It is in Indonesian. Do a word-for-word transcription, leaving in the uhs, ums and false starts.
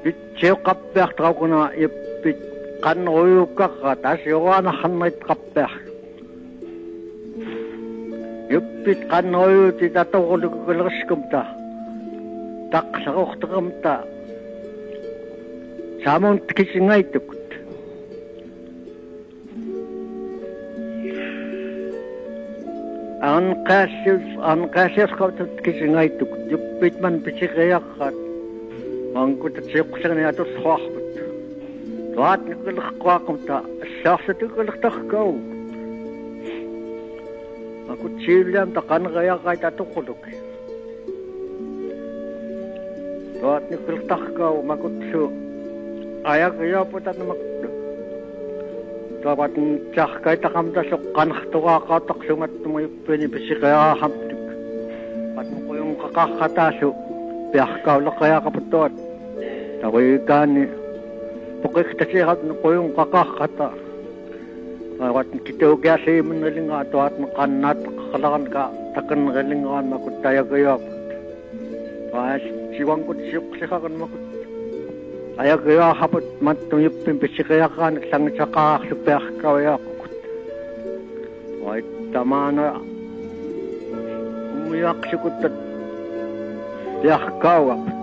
итсиоққаппиартаракуна иппит qanruйуккарра тасиораанарнерит қаппиар юппит qanruйути таторулуккулерискумта тақсарортеқамта самун кисингайтукут анқассус анқассиасқавтут кисингайтукут юппит ман писириаққат мангутатсиоқсерни атуссуарпут Wat nikkelqaqam ta sarsatukelqtarkau Aku chilam ta qanqayaqai ta tuquluk Wat nikkelqtarkau makutsu ayaqyaputat namak Tabat tjarkai ta qamta soqqanqtuqaqataqsumat tumuyuppini pisiqaaqamtuk Wat muquyun qaqaqqataasu piarkaulaqayaqaputtuat Tawikani Pukiktasihad nuquyun qaqaqqata Awat kitaugiasi menelinga tuat maqannat qalagan ka takanrelingaan makut tayagayap Pas siwangkut siuqsiqagan makut Ayagaya haput mattumyuppin pisiqayaqan sangsaqaaq supiaqkawayaqut Wait tamana umuyaqsikutat piaqkawap